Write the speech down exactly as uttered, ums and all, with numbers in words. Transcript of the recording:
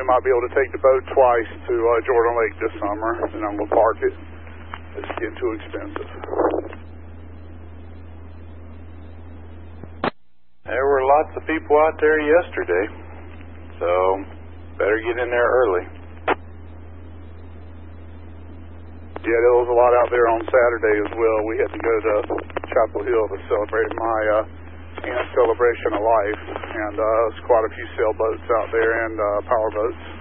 we might be able to take the boat twice to uh, Jordan Lake this summer, and I'm going to park it. It's getting too expensive. There were lots of people out there yesterday, so better get in there early. Yeah, there was a lot out there on Saturday as well. We had to go to Chapel Hill to celebrate my uh, aunt's celebration of life, and uh, there's quite a few sailboats out there and uh, power boats.